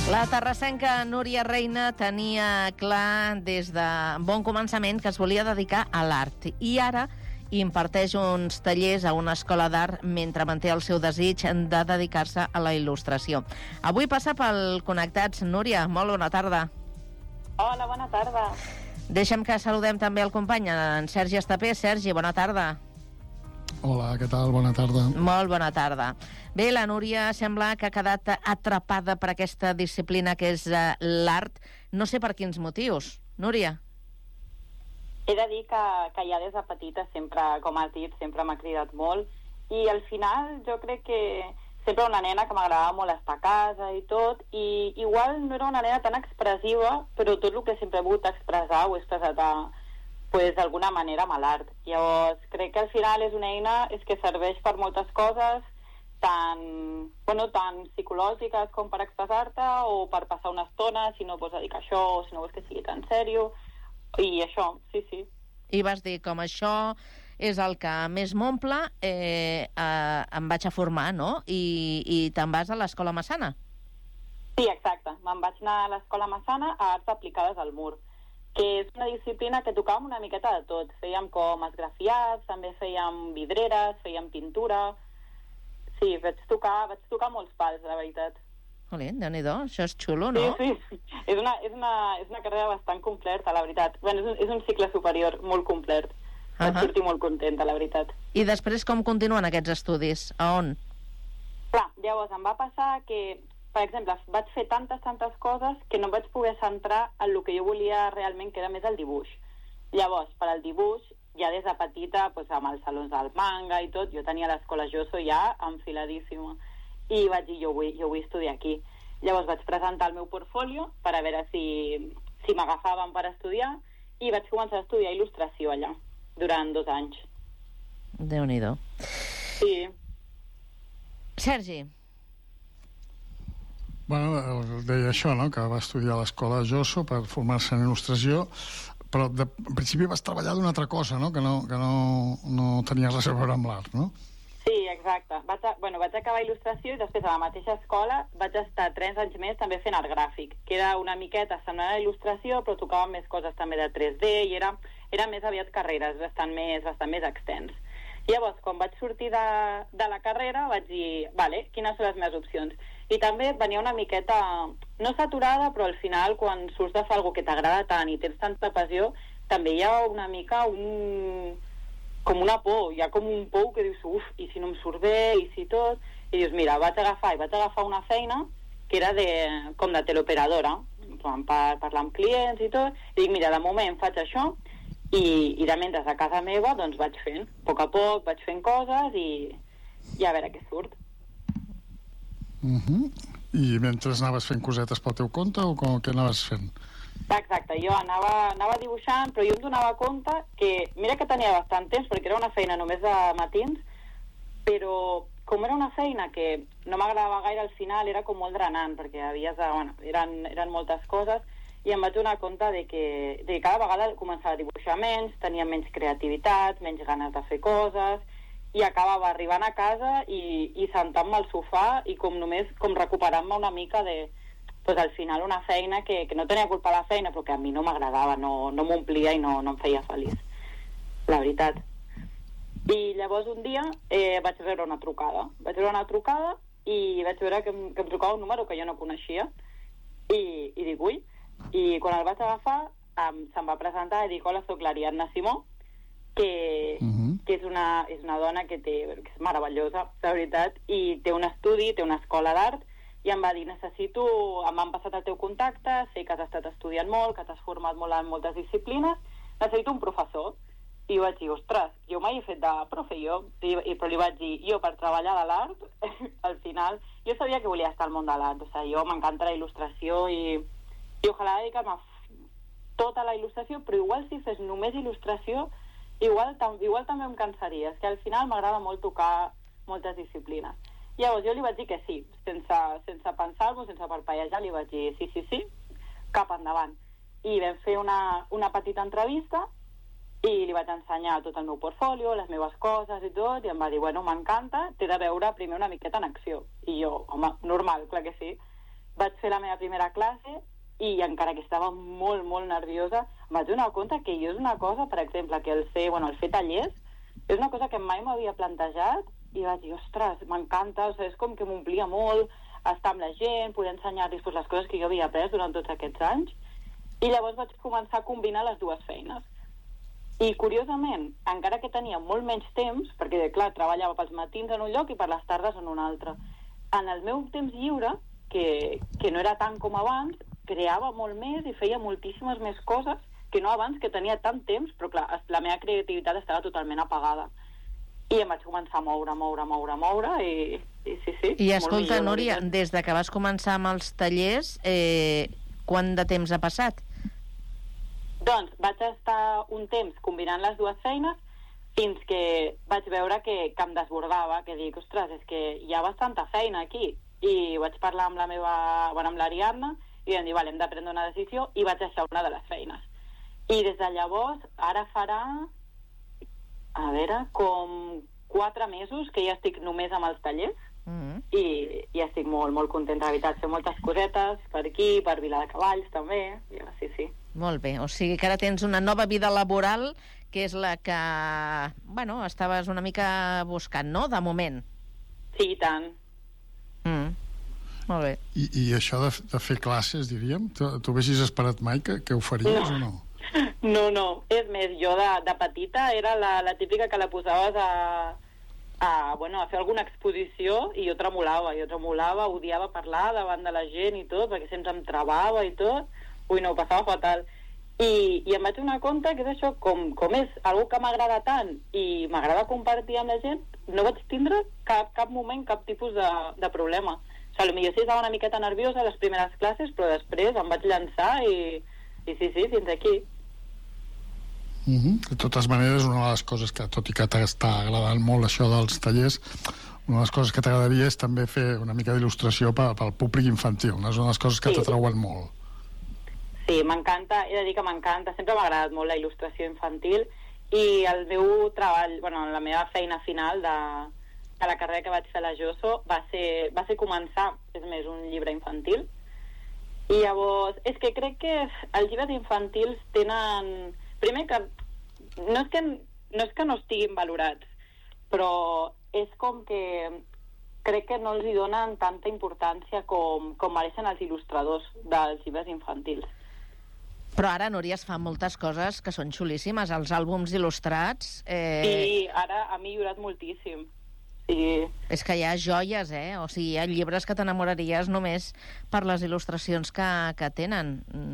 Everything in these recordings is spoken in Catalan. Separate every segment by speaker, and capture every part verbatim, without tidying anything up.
Speaker 1: La terrassenca Núria Reina tenia clar des de bon començament que es volia dedicar a l'art i ara imparteix uns tallers a una escola d'art mentre manté el seu desig de dedicar-se a la il·lustració. Avui passa pel Connectats. Núria, molt bona tarda.
Speaker 2: Hola, bona tarda.
Speaker 1: Deixa'm que saludem també el company, en Sergi Estapé. Sergi, bona tarda.
Speaker 3: Hola, què tal? Bona tarda.
Speaker 1: Molt bona tarda. Bé, la Núria sembla que ha quedat atrapada per aquesta disciplina que és uh, l'art. No sé per quins motius. Núria?
Speaker 2: He de dir que, que ja des de petita sempre, com has dit, sempre m'ha cridat molt i al final jo crec que sempre una nena que m'agradava molt estar a casa i tot, i igual no era una nena tan expressiva, però tot el que sempre he volgut expressar ho he expressat a, pues, d'alguna manera amb l'art. Llavors, crec que al final és una eina és que serveix per moltes coses, tant, bueno, tant psicològiques com per expressar-te o per passar una estona, si no vols dedicar a això o si no vols que sigui tan sèrio, i això, sí, sí.
Speaker 1: I vas dir, com això és el que més m'omple, eh, eh, em vaig a formar, no? I, i te'n vas a l'Escola Massana?
Speaker 2: Sí, exacte. Me'n vaig anar a l'Escola Massana a Arts Aplicades al Mur, que és una disciplina que tocàvem una miqueta de tot. Fèiem com esgrafiats, també fèiem vidreres, fèiem pintura. Sí, vaig tocar, vaig tocar molts pals, la veritat.
Speaker 1: Olé, Déu-n'hi-do, això és xulo, no?
Speaker 2: Sí, sí. És una, és una, és una carrera bastant completa, la veritat. Bueno, és un, és un cicle superior molt complet. Vaig uh-huh. sortir molt contenta, la veritat.
Speaker 1: I després com continuen aquests estudis? A on?
Speaker 2: Clar, llavors em va passar que, per exemple, vaig fer tantes, tantes coses que no em vaig poder centrar en el que jo volia realment, que era més el dibuix. Llavors, per al dibuix, ja des de petita, pues, amb els salons del manga i tot, jo tenia l'escola Joso ja enfiladíssima. I vaig dir, jo vull, jo vull estudiar aquí. Llavors vaig presentar el meu portfolio per a veure si, si m'agafaven per estudiar i vaig començar a estudiar il·lustració allà durant dos anys.
Speaker 1: Déu-n'hi-do.
Speaker 2: Sí.
Speaker 1: Sergi.
Speaker 3: Bueno, deia això, no?, que va estudiar a l'escola Joso per formar-se en il·lustració, però de, en principi vas treballar d'una altra cosa, no?, que no, que no, no tenies res a veure amb l'art, no?
Speaker 2: Sí, exacte. Vaig, a, bueno, vaig acabar il·lustració i després a la mateixa escola vaig estar tres anys més també fent art gràfic, que era una miqueta semblant a il·lustració, però tocava més coses també de tres D i era, era més aviat carreres, bastant més, bastant més extens. Llavors, quan vaig sortir de, de la carrera, vaig dir, vale, quines són les meves opcions? I també venia una miqueta, no saturada, però al final, quan surts de fer alguna que t'agrada tant i tens tanta passió, també hi ha una mica un... com una por, hi ha com un por que dius, uf, i si no em surt bé, i si tot... I dius, mira, vaig agafar i vaig agafar una feina que era de, com de teleoperadora, per parlar amb clients i tot, i dic, mira, de moment faig això, i, i de mentre a casa meva, doncs vaig fent, a poc a poc vaig fent coses i, i a veure què surt.
Speaker 3: Uh-huh. I mentre anaves fent cosetes pel teu compte o com, què anaves fent?
Speaker 2: Exacte, jo anava, anava dibuixant, però jo em donava compte que, mira que tenia bastant temps, perquè era una feina només de matins, però com era una feina que no m'agradava gaire al final, era com molt drenant, perquè havies de, bueno, eren, eren moltes coses, i em vaig donar compte de que, de que cada vegada començava a dibuixar menys, tenia menys creativitat, menys ganes de fer coses, i acabava arribant a casa i, i sentant-me al sofà i com només com recuperant-me una mica de... pues al final una feina que, que no tenia culpa de la feina, però que a mi no m'agradava, no, no m'omplia i no, no em feia feliç, la veritat. I llavors un dia eh, vaig rebre una trucada. Vaig rebre una trucada i vaig veure que em, que em trucava un número que jo no coneixia i, i dic, ui, i quan el vaig agafar em, se'm va presentar i dic, hola, soc l'Ariadna Simó, que, uh-huh. que és, una, és una dona que, té, que és meravellosa, la veritat, i té un estudi, té una escola d'art, i em va dir, necessito, m'han passat el teu contacte, sé que has estat estudiant molt, que t'has format molt en moltes disciplines, necessito un professor. I vaig dir, ostres, jo mai he fet de profe, jo, I, i, però li vaig dir, jo per treballar de l'art, al final, jo sabia que volia estar al món de l'art, o sigui, jo m'encanta la il·lustració i, i ojalà dedicar-me tota la il·lustració, però igual si fes només il·lustració, igual, tam, igual també em cansaria, és que al final m'agrada molt tocar moltes disciplines. Llavors jo li vaig dir que sí, sense, sense pensar-m'ho, sense parpellejar, li vaig dir sí, sí, sí, cap endavant. I vam fer una, una petita entrevista i li vaig ensenyar tot el meu portfolio, les meves coses i tot, i em va dir, bueno, m'encanta, t'he de veure primer una miqueta en acció. I jo, home, normal, clar que sí. vaig fer la meva primera classe i encara que estava molt, molt nerviosa, em vaig donar compte que jo és una cosa, per exemple, que el fer, bueno, el fer tallers, és una cosa que mai m'havia plantejat i vaig dir, ostres, m'encanta, o sigui, és com que m'omplia molt estar amb la gent, poder ensenyar-los pues, les coses que jo havia après durant tots aquests anys. I llavors vaig començar a combinar les dues feines. I, curiosament, encara que tenia molt menys temps, perquè, clar, treballava pels matins en un lloc i per les tardes en un altre, en el meu temps lliure, que, que no era tant com abans, creava molt més i feia moltíssimes més coses que no abans, que tenia tant temps, però, clar, la meva creativitat estava totalment apagada. I em vaig començar a moure, moure, moure, moure, i, i sí, sí.
Speaker 1: I escolta, Núria, des de que vas començar amb els tallers, eh, quant de temps ha passat?
Speaker 2: Doncs vaig estar un temps combinant les dues feines fins que vaig veure que, que em desbordava, que dic, ostres, és que hi ha bastanta feina aquí. I vaig parlar amb la meva, bueno, amb l'Ariadna, i vam dir, vale, hem de prendre una decisió, i vaig deixar una de les feines. I des de llavors, ara farà, a veure, com quatre mesos que ja estic només amb els tallers, mm-hmm. i, i estic molt, molt contenta, de veritat. Fer moltes cosetes per aquí, per Viladecavalls, també, i sí, sí.
Speaker 1: Molt bé, o sigui que ara tens una nova vida laboral, que és la que, bueno, estaves una mica buscant, no?, de moment.
Speaker 2: Sí, i tant.
Speaker 1: Mm. Molt bé.
Speaker 3: I, i això de, de fer classes, diríem, tu, tu haguessis esperat mai que, que ho faries no. o no?
Speaker 2: No, no. És més, jo de, de petita era la, la típica que la posaves a, a, bueno, a fer alguna exposició i jo tremolava, jo tremolava, odiava parlar davant de la gent i tot, perquè sempre em trabava i tot. Ui, no, ho passava fatal. I, i em vaig donar compte que és això, com, com és algo que m'agrada tant i m'agrada compartir amb la gent, no vaig tindre cap, cap moment, cap tipus de, de problema. O sigui, potser sí estava una miqueta nerviosa a les primeres classes, però després em vaig llançar i, i sí, sí, fins aquí.
Speaker 3: Mm-hmm. De totes maneres, una de les coses que, tot i que t'està agradant molt això dels tallers, una de les coses que t'agradaria és també fer una mica d'il·lustració pel, pel públic infantil, no? És una de les coses que sí. t'atrauen molt.
Speaker 2: Sí, m'encanta, he de dir que m'encanta, sempre m'ha agradat molt la il·lustració infantil i el meu treball, bueno, la meva feina final de, de la carrera que vaig fer a la Joso va ser, va ser començar, és més, un llibre infantil. I llavors, és que crec que els llibres infantils tenen... Primer que no és que no, és que no estiguin valorats, però és com que crec que no els hi donen tanta importància com, com mereixen els il·lustradors dels llibres infantils.
Speaker 1: Però ara, Núria, es fan moltes coses que són xulíssimes. Els àlbums il·lustrats... Eh...
Speaker 2: Sí, ara ha millorat moltíssim. Sí.
Speaker 1: És que hi ha joies, eh? O sigui, hi ha llibres que t'enamoraries només per les il·lustracions que, que tenen.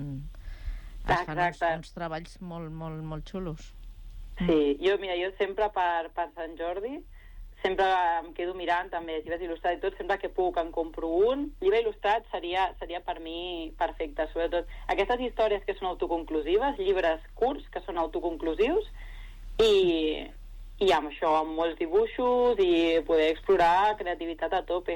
Speaker 1: Es fan uns, uns treballs molt, molt, molt xulos.
Speaker 2: Sí, jo, mira, jo sempre per, per Sant Jordi sempre em quedo mirant també llibres il·lustrats i tot, sempre que puc en compro un. Llibre il·lustrat seria, seria per mi perfecte, sobretot aquestes històries que són autoconclusives, llibres curts que són autoconclusius i, i amb això, amb molts dibuixos i poder explorar creativitat a tope.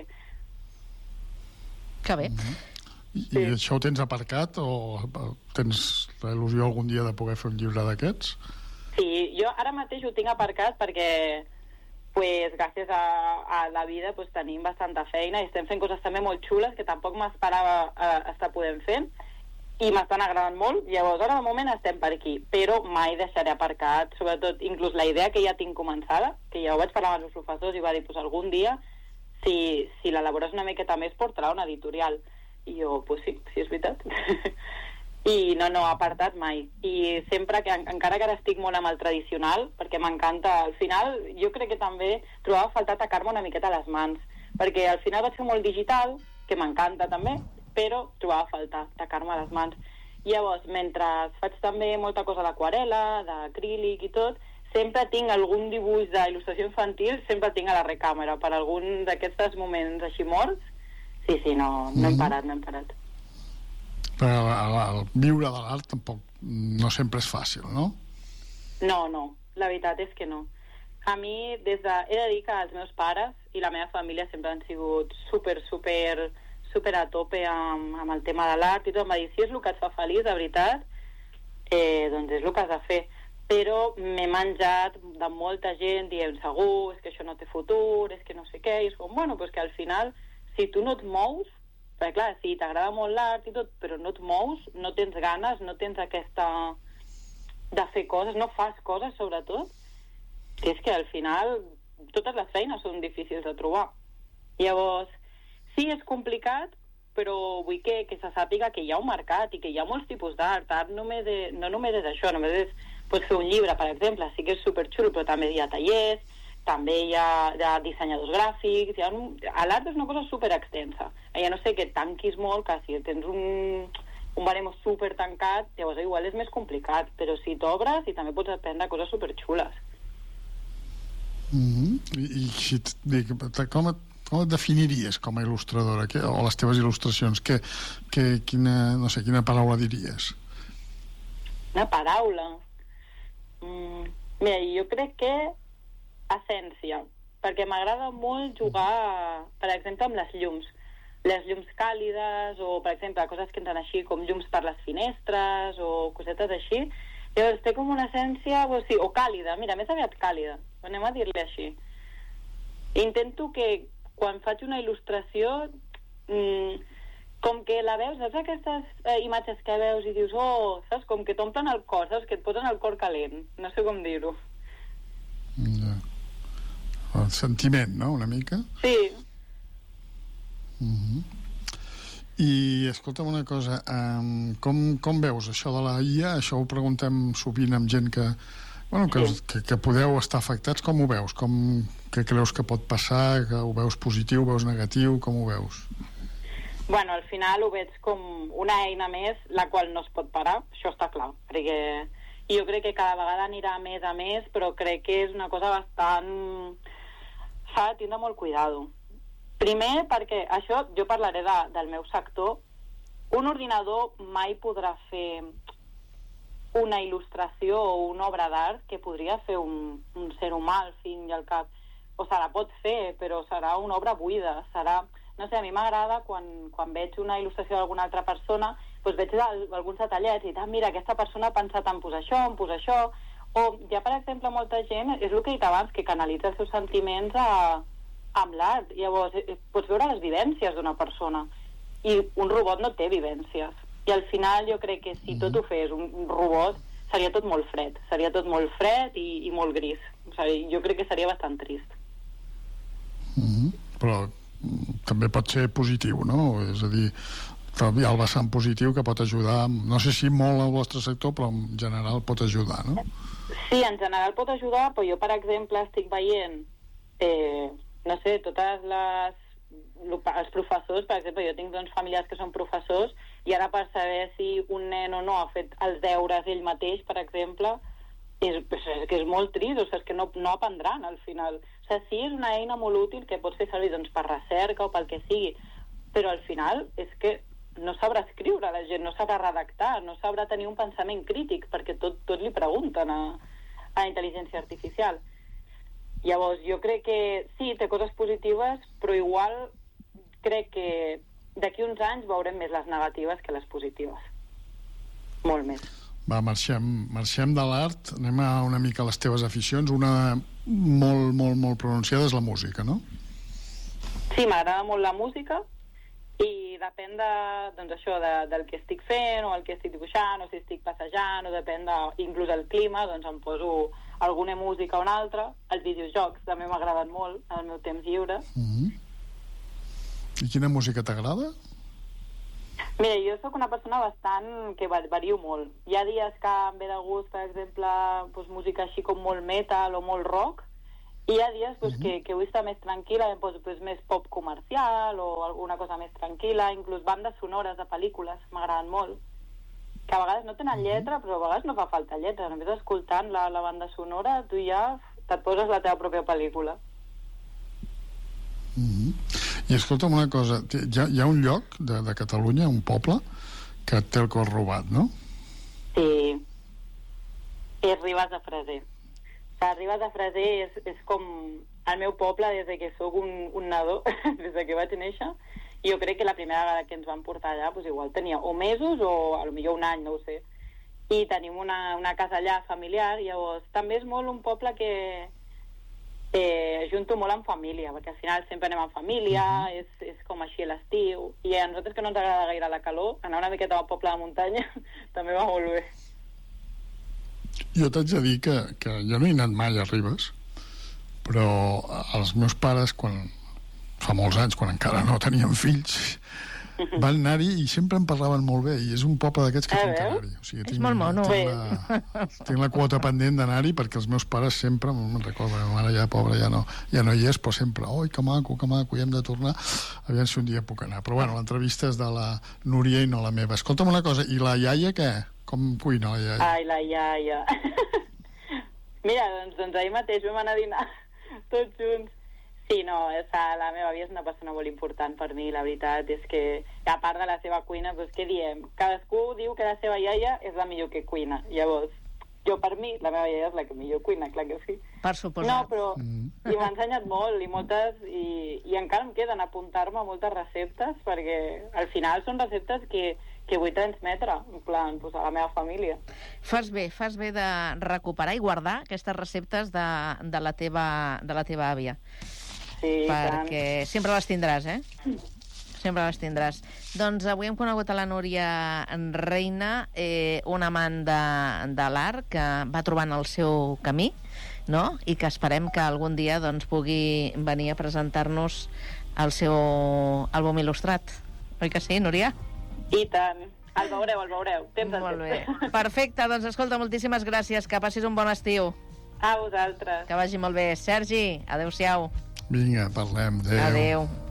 Speaker 1: Que bé.
Speaker 3: Mm-hmm. I, sí. I això ho tens aparcat o tens la il·lusió algun dia de poder fer un llibre d'aquests?
Speaker 2: Sí, jo ara mateix ho tinc aparcat perquè pues, gràcies a, a la vida pues, tenim bastanta feina i estem fent coses també molt xules que tampoc m'esperava eh, estar podent fent i m'estan agradant molt. Llavors, ara de moment estem per aquí, però mai deixaré aparcat, sobretot, inclús la idea que ja tinc començada, que ja ho vaig parlar amb els professors i va dir, pues, algun dia, si, si l'elabores una miqueta més, portarà una editorial. I jo, pues sí, sí, és veritat. I no, no, apartat mai. I sempre que, encara que ara estic molt amb el tradicional, perquè m'encanta, al final, jo crec que també trobava a faltar atacar-me una miqueta a les mans, perquè al final vaig fer molt digital, que m'encanta també, però trobava a faltar atacar-me a les mans. I llavors, mentre faig també molta cosa d'aquarel·la, d'acrílic i tot, sempre tinc algun dibuix d'il·lustració infantil, sempre tinc a la recàmera, per algun d'aquests moments així morts. Sí, sí, no, no hem parat, no hem parat.
Speaker 3: Però el, el viure de l'art tampoc no sempre és fàcil, no?
Speaker 2: No, no, la veritat és que no. A mi, des de... he de dir que els meus pares i la meva família sempre han sigut super, super, super a tope amb, amb el tema de l'art i tot. Em va dir, si és el que et fa feliç, de veritat, eh, doncs és el que has de fer. Però m'he menjat de molta gent dient, segur, és que això no té futur, és que no sé què, i és com, bueno, pues que al final, si tu no et mous, Perquè, clar, sí, t'agrada molt l'art i tot, però no et mous, no tens ganes, no tens aquesta... de fer coses, no fas coses, sobretot, que és que al final totes les feines són difícils de trobar. Llavors, sí, és complicat, però vull que, que se sàpiga que hi ha un mercat i que hi ha molts tipus d'art. Art només és, no només és això, només és pots fer un llibre, per exemple, sí que és superxulo, però també hi ha tallers, també hi ha, hi ha dissenyadors gràfics, hi ha un... l'art és una cosa superextensa. Ja no sé que et tanquis molt, que si tens un, un baremo super tancat, llavors igual és més complicat, però si t'obres i també pots aprendre coses superxules.
Speaker 3: Mm-hmm. I, i si et dic, com et Com et definiries com a il·lustradora? Que, o les teves il·lustracions? Que, que, quina, no sé, quina paraula diries?
Speaker 2: Una paraula? Mm, mira, jo crec que essència, perquè m'agrada molt jugar, per exemple, amb les llums. Les llums càlides, o, per exemple, coses que entren així com llums per les finestres, o cosetes així. Llavors, té com una essència, o, sí, o càlida, mira, més aviat càlida, anem a dir-li així. Intento que quan faig una il·lustració, mmm, com que la veus, saps aquestes eh, imatges que veus i dius, oh, saps, com que t'omplen el cor, saps, que et posen el cor calent, no sé com dir-ho.
Speaker 3: Ja. El sentiment, no?, una mica?
Speaker 2: Sí.
Speaker 3: Mm-hmm. I, escolta'm una cosa, um, com, com veus això de la I A? Això ho preguntem sovint amb gent que... Bueno, que, sí. que, que podeu estar afectats, com ho veus? Com, què creus que pot passar? Que ho veus positiu, ho veus negatiu? Com ho veus?
Speaker 2: Bueno, al final ho veig com una eina més, la qual no es pot parar, això està clar, perquè jo crec que cada vegada anirà més a més, però crec que és una cosa bastant... s'ha de tindre molt cuidado. Primer, perquè això, jo parlaré de, del meu sector, un ordinador mai podrà fer una il·lustració o una obra d'art que podria fer un, un ser humà al fin i al cap. O se la pot fer, però serà una obra buida. Serà, no sé, a mi m'agrada quan, quan veig una il·lustració d'alguna altra persona, doncs veig el, alguns detallets i ah, mira, aquesta persona ha pensat en posar això, en posar això. O hi ha, per exemple, molta gent, és el que he dit abans, que canalitza els seus sentiments a, amb l'art. Llavors, pots veure les vivències d'una persona. I un robot no té vivències. I al final jo crec que si tot ho fes un, un robot, seria tot molt fred. Seria tot molt fred i, i molt gris. O sigui, jo crec que seria bastant trist.
Speaker 3: Mm-hmm. Però també pot ser positiu, no? És a dir, hi ha el vessant positiu que pot ajudar, no sé si molt al vostre sector, però en general pot ajudar, no?
Speaker 2: Sí, en general pot ajudar, però jo, per exemple, estic veient, eh, no sé, totes les... els professors, per exemple, jo tinc doncs, familiars que són professors, i ara per saber si un nen o no ha fet els deures ell mateix, per exemple, és, és que és molt trist, o sigui, és que no, no aprendran al final. O sigui, sí, és una eina molt útil que pots fer servir doncs, per recerca o pel que sigui, però al final és que no sabrà escriure la gent, no sabrà redactar, no sabrà tenir un pensament crític, perquè tot, tot li pregunten a, a la intel·ligència artificial. Llavors, jo crec que sí, té coses positives, però igual crec que d'aquí uns anys veurem més les negatives que les positives. Molt més.
Speaker 3: Va, marxem, marxem de l'art, anem a una mica a les teves aficions. Una molt, molt, molt pronunciada és la música, no?
Speaker 2: Sí, m'agrada molt la música i depèn de, doncs això, de, del que estic fent o el que estic dibuixant o si estic passejant o depèn de, inclús el clima, doncs em poso alguna música o una altra. Els videojocs també m'agraden molt al meu temps lliure.
Speaker 3: Mm-hmm. I quina música t'agrada?
Speaker 2: Mira, jo sóc una persona bastant que vario molt. Hi ha dies que em ve de gust, per exemple, doncs, música així com molt metal o molt rock, i hi ha dies doncs, uh-huh. que, que vull estar més tranquil·la, doncs, doncs, més pop comercial o alguna cosa més tranquil·la, inclús bandes sonores de pel·lícules, m'agraden molt, que a vegades no tenen lletra, però a vegades no fa falta lletra, només escoltant la, la banda sonora tu ja et poses la teva pròpia pel·lícula.
Speaker 3: Mm-hmm. I escolta'm una cosa, hi ha, hi ha un lloc de, de Catalunya, un poble, que et té el cor robat, no?
Speaker 2: Sí, és Ribes de Freser. O sigui, Ribes de Freser és, és com el meu poble des de que sóc un, un nadó, des de que vaig néixer, i jo crec que la primera vegada que ens van portar allà, doncs igual tenia o mesos o a lo millor un any, no ho sé. I tenim una, una casa allà familiar, llavors també és molt un poble que eh, junto molt en família, perquè al final sempre anem en família, uh-huh. és, és com així a l'estiu, i a nosaltres que no ens agrada gaire la calor, anar una miqueta al poble de muntanya també va molt bé.
Speaker 3: Jo t'haig de dir que, que jo no he anat mai a Ribes, però els meus pares, quan fa molts anys, quan encara no tenien fills, van anar-hi i sempre en parlaven molt bé, i és un poble d'aquests que
Speaker 2: Ah,
Speaker 3: fan
Speaker 2: veus?
Speaker 3: anar-hi. O sigui,
Speaker 1: És
Speaker 3: tinc,
Speaker 1: molt mono.
Speaker 3: tinc, la, tinc la quota pendent d'anar-hi, perquè els meus pares sempre, me'n recordo, la mare ja pobra ja no, ja no hi és, però sempre, oi, que maco, que maco, hi hem de tornar, aviam si un dia puc anar. Però bueno, l'entrevista és de la Núria i no la meva. Escolta'm una cosa, i la iaia què? Com cuina la iaia?
Speaker 2: Ai, la iaia. Mira, doncs, doncs ahir mateix vam anar a dinar tots junts. Sí, no, és, la meva àvia és una persona molt important per mi, la veritat és que, a part de la seva cuina, doncs què diem? Cadascú diu que la seva iaia és la millor que cuina. Llavors, jo per mi, la meva iaia és la que millor cuina, clar que sí.
Speaker 1: Per suposat.
Speaker 2: No, però
Speaker 3: Mm.
Speaker 2: i m'ha ensenyat molt, i moltes, i, i encara em queden apuntar-me moltes receptes, perquè al final són receptes que, que vull transmetre, en plan, pues, a la meva família.
Speaker 1: Fas bé, fas bé de recuperar i guardar aquestes receptes de, de, la, teva, de la teva àvia.
Speaker 2: Sí,
Speaker 1: Perquè
Speaker 2: tant.
Speaker 1: sempre les tindràs, eh? Sempre les tindràs. Doncs avui hem conegut a la Núria Reina, eh, un amant de, de l'art que va trobant el seu camí, no? I que esperem que algun dia doncs, pugui venir a presentar-nos el seu àlbum il·lustrat. Oi que sí, Núria?
Speaker 2: I tant. El veureu, el veureu. Temps al
Speaker 1: Molt bé.
Speaker 2: temps.
Speaker 1: Perfecte, doncs escolta, moltíssimes gràcies. Que passis un bon estiu.
Speaker 2: A vosaltres.
Speaker 1: Que vagi molt bé. Sergi, adeu-siau.
Speaker 3: Vinga, parlem. Adéu.
Speaker 1: Adéu.